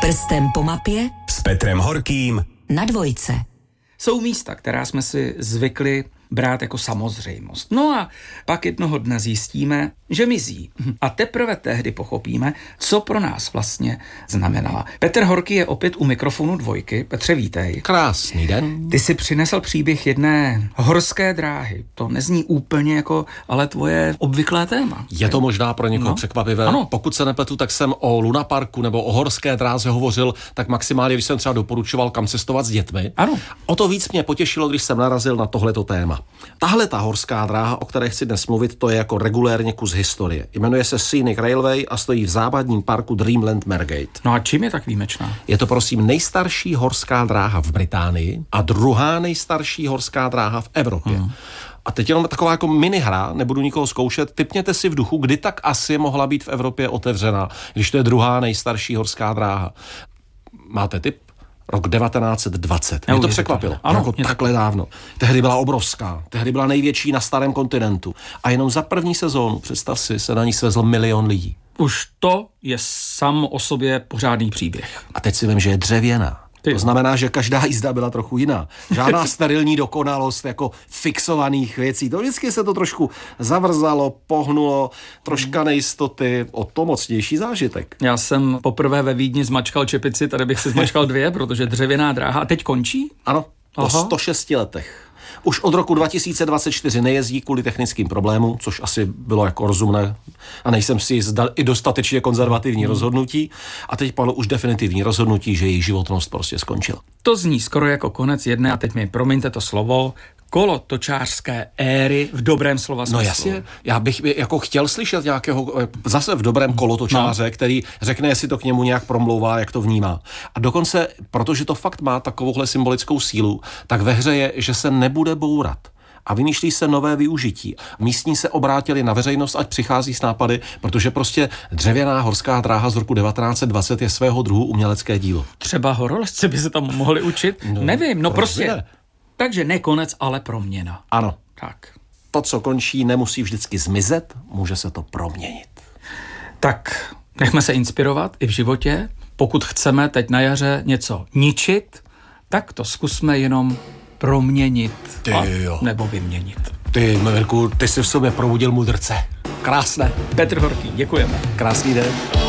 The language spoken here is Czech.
Prstem po mapě s Petrem Horkým na Dvojce. Jsou místa, která jsme si zvykli brát jako samozřejmost. No a pak jednoho dne zjistíme, že mizí. A teprve tehdy pochopíme, co pro nás vlastně znamenala. Petr Horký je opět u mikrofonu Dvojky. Petře, vítej. Krásný den. Ty si přinesl příběh jedné horské dráhy. To nezní úplně jako, ale tvoje obvyklé téma. Je to možná pro někoho překvapivé. Ano. Pokud se nepletu, tak jsem o lunaparku nebo o horské dráze hovořil, tak maximálně, když jsem třeba doporučoval, kam cestovat s dětmi. Ano. O to víc mě potěšilo, když jsem narazil na tohleto téma. Tahle ta horská dráha, o které chci dnes mluvit, to je jako regulérně kus historie. Jmenuje se Scenic Railway a stojí v západním parku Dreamland Margate. No a čím je tak výjimečná? Je to prosím nejstarší horská dráha v Británii a druhá nejstarší horská dráha v Evropě. A teď jenom taková jako minihra, nebudu nikoho zkoušet, tipněte si v duchu, kdy tak asi mohla být v Evropě otevřena, když to je druhá nejstarší horská dráha. Máte tip? Rok 1920. Mě to překvapilo. Ano, jako takhle dávno. Tehdy byla obrovská. Tehdy byla největší na starém kontinentu. A jenom za první sezónu, představ si, se na ní svezl 1 milion lidí. Už to je sám o sobě pořádný příběh. A teď si vím, že je dřevěná. To znamená, že každá jízda byla trochu jiná. Žádná sterilní dokonalost jako fixovaných věcí. To vždycky se to trošku zavrzalo, pohnulo, troška nejistoty, o to mocnější zážitek. Já jsem poprvé ve Vídni zmačkal čepici, tady bych si zmačkal 2, protože dřevěná dráha. A teď končí? Ano, po 106 letech. Už od roku 2024 nejezdí kvůli technickým problémům, což asi bylo jako rozumné a nejsem si zda i dostatečně konzervativní rozhodnutí. A teď padlo už definitivní rozhodnutí, že její životnost prostě skončila. To zní skoro jako konec jedné, a teď mi promiňte to slovo, kolotočářské éry v dobrém slova smyslu. No jasně, já bych jako chtěl slyšet nějakého zase v dobrém kolotočáře, který řekne, jestli to k němu nějak promlouvá, jak to vnímá. A dokonce, protože to fakt má takovouhle symbolickou sílu, tak ve hře je, že se nebude bourat. A vymýšlí se nové využití. Místní se obrátili na veřejnost, ať přichází s nápady, protože prostě dřevěná horská dráha z roku 1920 je svého druhu umělecké dílo. Třeba horolezci by se tam mohli učit? No, nevím, no prostě. Ne. Takže ne konec, ale proměna. Ano. Tak. To, co končí, nemusí vždycky zmizet, může se to proměnit. Tak nechme se inspirovat i v životě. Pokud chceme teď na jaře něco ničit, tak to zkusme jenom proměnit. Nebo vyměnit. Ty, Mirku, ty jsi v sobě probudil mudrce. Krásné. Petr Horký, děkujeme. Krásný den.